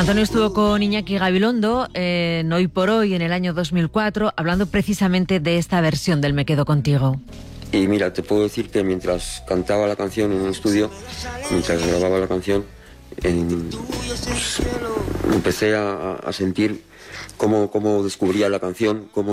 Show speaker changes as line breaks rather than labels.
Antonio estuvo con Iñaki Gabilondo en Hoy por Hoy en el año 2004, hablando precisamente de esta versión del Me quedo contigo.
Y mira, te puedo decir que mientras cantaba la canción en un estudio, mientras grababa la canción, empecé a sentir cómo descubría la canción, cómo